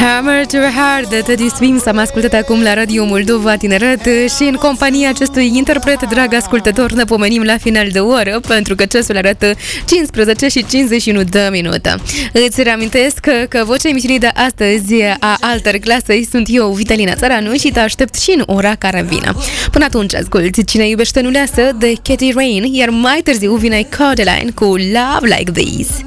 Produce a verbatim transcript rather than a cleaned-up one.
Hammer to Heart de Teddy Swims am ascultat acum la Radio Moldova Tineret și în compania acestui interpret, drag ascultător, ne pomenim la final de oră pentru că ceasul arată cincisprezece și cincizeci și unu de minute. Îți reamintesc că, că vocea emisiunii de astăzi a Alter Clasei sunt eu, Vitalina Țăranu, și te aștept și în ora care vine. Până atunci asculti Cine iubește nu lasă de Katy Rain, iar mai târziu vine Codeline cu Love Like This.